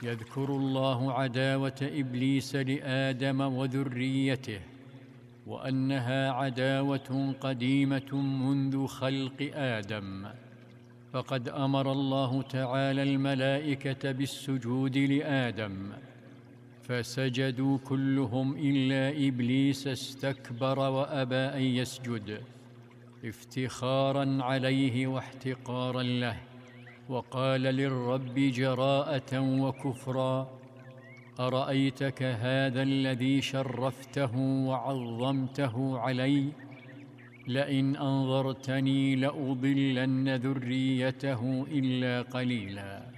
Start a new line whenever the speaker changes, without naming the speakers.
يذكر الله عداوة إبليس لآدم وذريته، وأنها عداوة قديمة منذ خلق آدم. فقد أمر الله تعالى الملائكة بالسجود لآدم، فسجدوا كلهم إلا إبليس استكبر وأبى أن يسجد افتخاراً عليه واحتقاراً له، وقال للرب جراءة وكفراً: أرأيتك هذا الذي شرفته وعظمته علي؟ لئن أنظرتني لأضلن ذريته إلا قليلاً.